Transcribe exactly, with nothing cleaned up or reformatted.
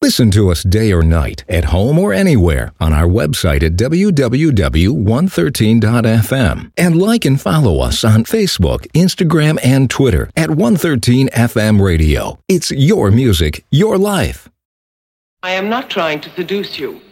Listen to us day or night, at home or anywhere, on our website at w w w dot one thirteen dot f m. And like and follow us on Facebook, Instagram, and Twitter at one thirteen F M Radio. It's your music, your life. I am not trying to seduce you.